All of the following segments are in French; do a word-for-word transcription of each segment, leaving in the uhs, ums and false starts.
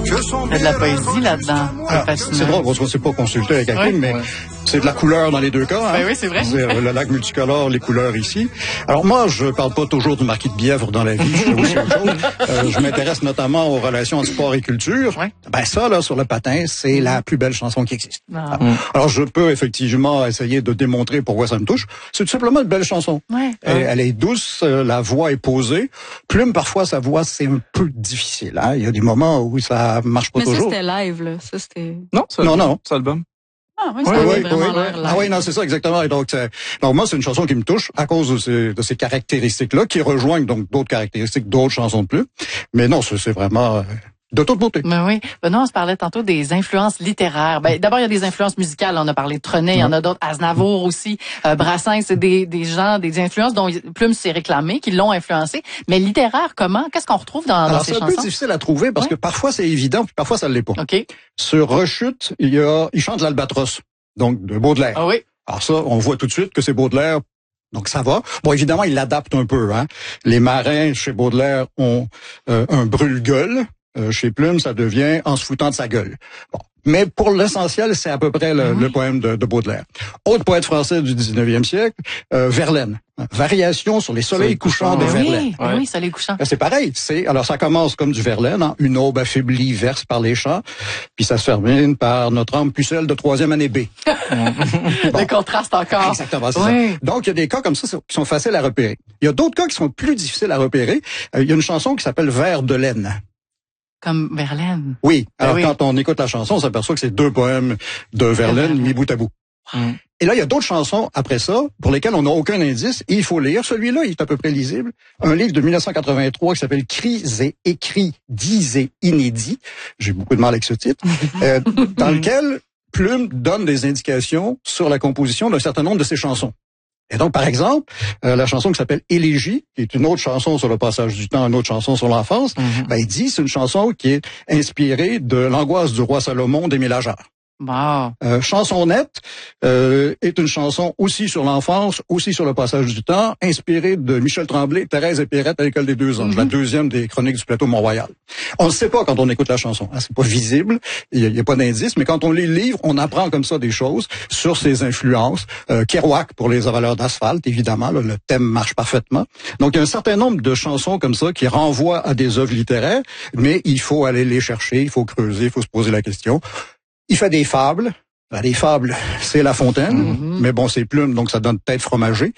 Il y a de la poésie là-dedans. C'est, c'est drôle, parce qu'on ne s'est pas consulté avec Hakim, oui, mais ouais. C'est de la couleur dans les deux cas. Hein? Ben oui, c'est vrai. C'est le lac multicolore, les couleurs ici. Alors moi, je parle pas toujours du marquis de Bièvre dans la vie. Je fais aussi autre chose. Euh, je m'intéresse notamment aux relations entre sport et culture. Ouais. Ben ça, là, sur le patin, c'est la plus belle chanson qui existe. Ah. Alors je peux effectivement essayer de démontrer pourquoi ça me touche. C'est tout simplement une belle chanson. Ouais. Elle, elle est douce, la voix est posée. Plume, parfois, sa voix, c'est un peu difficile. Hein? Il y a des moments où ça marche pas mais toujours. Mais ça, c'était live, là. Ça, c'était... Non, non, non. C'est album. Ah oui, ça oui, oui, vraiment oui, l'air oui. Ah oui, non, c'est ça, exactement. Et donc, c'est, donc, moi, c'est une chanson qui me touche à cause de ces, de ces caractéristiques-là, qui rejoignent donc d'autres caractéristiques d'autres chansons de Plume. Mais non, c'est, c'est vraiment... Euh, de toute beauté. Ben oui. Benoît, on se parlait tantôt des influences littéraires. Ben, d'abord, il y a des influences musicales. On a parlé de Trenet, il y en a d'autres. Aznavour aussi. Euh, Brassens, c'est des, des gens, des influences dont Plume s'est réclamé, qui l'ont influencé. Mais littéraire, comment? Qu'est-ce qu'on retrouve dans, Alors, dans ces chansons? chansons? C'est un peu difficile à trouver parce ouais. que parfois c'est évident, puis parfois ça ne l'est pas. OK. Sur Rechute, il y a, il chante l'Albatros. Donc, de Baudelaire. Ah oui. Alors ça, on voit tout de suite que c'est Baudelaire. Donc ça va. Bon, évidemment, il l'adapte un peu. Hein. Les marins chez Baudelaire ont euh, un brûle-gueule. Euh, chez Plume, ça devient en se foutant de sa gueule. Bon. Mais pour l'essentiel, c'est à peu près le, oui. le poème de, de Baudelaire. Autre poète français du dix-neuvième siècle, euh, Verlaine. Variation sur les soleils couchants de oui, Verlaine. Oui, oui, soleils couchants. C'est pareil. C'est alors ça commence comme du Verlaine, hein, une aube affaiblie verse par les champs, puis ça se termine par notre âme pucelle de troisième année B. Bon. Le contraste encore. Exactement, c'est oui. ça. Donc il y a des cas comme ça qui sont faciles à repérer. Il y a d'autres cas qui sont plus difficiles à repérer. Euh, il y a une chanson qui s'appelle Vers de laine. Comme Verlaine. Oui. Alors, oui. quand on écoute la chanson, on s'aperçoit que c'est deux poèmes de Verlaine mis bout à bout. Mm. Et là, il y a d'autres chansons après ça pour lesquelles on n'a aucun indice et il faut lire. Celui-là, il est à peu près lisible. Un livre de dix-neuf cent quatre-vingt-trois qui s'appelle Cris et écrits, dits et inédits. J'ai beaucoup de mal avec ce titre. euh, dans lequel Plume donne des indications sur la composition d'un certain nombre de ses chansons. Et donc, par exemple, euh, la chanson qui s'appelle Élégie, qui est une autre chanson sur le passage du temps, une autre chanson sur l'enfance, mm-hmm. ben, il dit c'est une chanson qui est inspirée de l'angoisse du roi Salomon d'Émile Ajar. Wow. Euh, Chansonnette euh, est une chanson aussi sur l'enfance, aussi sur le passage du temps, inspirée de Michel Tremblay, Thérèse et Pierrette à l'école des deux anges, mm-hmm. la deuxième des chroniques du plateau Mont-Royal. On ne sait pas quand on écoute la chanson, hein, c'est pas visible, il n'y a, a pas d'indice, mais quand on lit le livre, on apprend comme ça des choses sur ses influences. Euh, Kerouac pour les avaleurs d'asphalte, évidemment, là, le thème marche parfaitement. Donc il y a un certain nombre de chansons comme ça qui renvoient à des œuvres littéraires, mais il faut aller les chercher, il faut creuser, il faut se poser la question. Il fait des fables. Ben, les fables, c'est La Fontaine, mm-hmm. mais bon, c'est Plume, donc ça donne tête fromagée.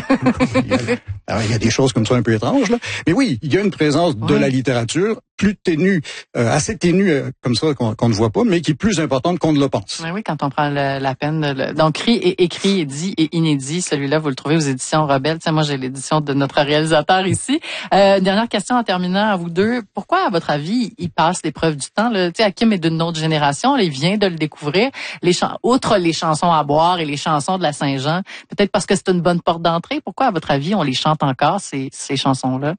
il, y a, alors, il y a des choses comme ça un peu étranges, là. Mais oui, il y a une présence de ouais. la littérature plus ténue, euh, assez ténue euh, comme ça qu'on, qu'on ne voit pas, mais qui est plus importante qu'on ne le pense. Oui, oui, quand on prend le, la peine. De le... Donc, Cris et écrit, dit et inédit, celui-là, vous le trouvez aux éditions Rebelle. Tiens, moi, j'ai l'édition de notre réalisateur ici. Euh, dernière question en terminant à vous deux. Pourquoi, à votre avis, il passe l'épreuve du temps? Tu sais, Hakim est d'une autre génération, là, il vient de le découvrir. Les ch- Outre les chansons à boire et les chansons de la Saint-Jean, peut-être parce que c'est une bonne porte d'entrée. Pourquoi, à votre avis, on les chante encore, ces, ces chansons-là?